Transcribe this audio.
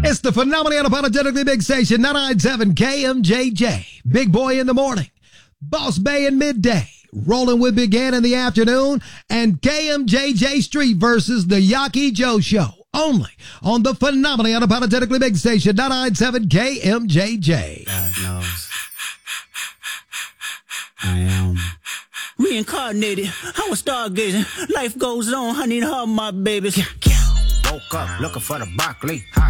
It's the phenomenally unapologetically big station, 997 KMJJ. Big Boy in the morning, Boss Bay in midday, Rolling with Big Ann in the afternoon, and KMJJ Street versus the Yaki Joe Show. Only on the phenomenally unapologetically big station, 997 KMJJ. God knows. I am reincarnated. I was stargazing. Life goes on. I need her, my babies. woke up looking for the broccoli.